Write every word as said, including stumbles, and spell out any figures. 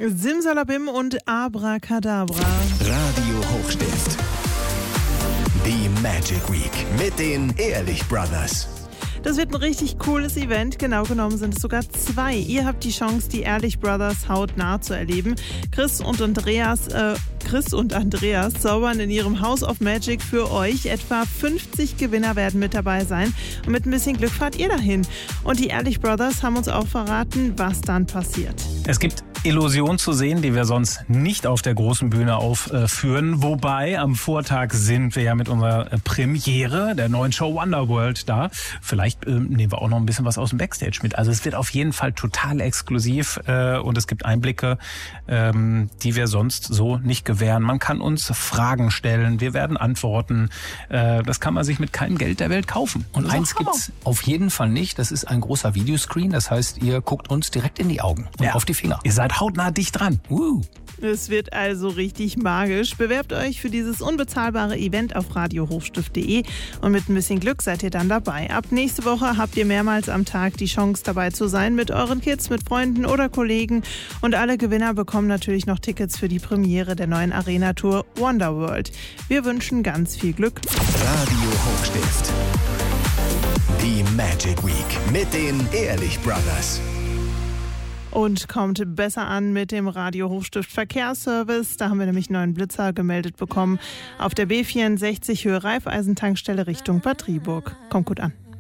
Simsalabim und Abracadabra. Radio Hochstift. Die Magic Week mit den Ehrlich Brothers. Das wird ein richtig cooles Event. Genau genommen sind es sogar zwei. Ihr habt die Chance, die Ehrlich Brothers hautnah zu erleben. Chris und Andreas, äh, Chris und Andreas zaubern in ihrem House of Magic für euch. Etwa fünfzig Gewinner werden mit dabei sein. Und mit ein bisschen Glück fahrt ihr dahin. Und die Ehrlich Brothers haben uns auch verraten, was dann passiert. Es gibt Illusionen zu sehen, die wir sonst nicht auf der großen Bühne aufführen. Wobei am Vortag sind wir ja mit unserer Premiere der neuen Show Wonderworld da. Vielleicht äh, nehmen wir auch noch ein bisschen was aus dem Backstage mit. Also es wird auf jeden Fall total exklusiv äh, und es gibt Einblicke, ähm, die wir sonst so nicht gewähren. Man kann uns Fragen stellen, wir werden antworten. Äh, das kann man sich mit keinem Geld der Welt kaufen. Und eins gibt's auf jeden Fall nicht. Das ist ein großer Videoscreen. Das heißt, ihr guckt uns direkt in die Augen und ja. auf die Finger. Ihr seid hautnah dicht dran. Uh. Es wird also richtig magisch. Bewerbt euch für dieses unbezahlbare Event auf radio hochstift punkt de und mit ein bisschen Glück seid ihr dann dabei. Ab nächste Woche habt ihr mehrmals am Tag die Chance dabei zu sein mit euren Kids, mit Freunden oder Kollegen. Und alle Gewinner bekommen natürlich noch Tickets für die Premiere der neuen Arena-Tour Wonderworld. Wir wünschen ganz viel Glück. Radio Hochstift. Die Magic Week mit den Ehrlich Brothers. Und kommt besser an mit dem Radio Hochstift Verkehrsservice. Da haben wir nämlich einen neuen Blitzer gemeldet bekommen auf der B vierundsechzig Höhe Raiffeisentankstelle Richtung Bad Driburg. Kommt gut an.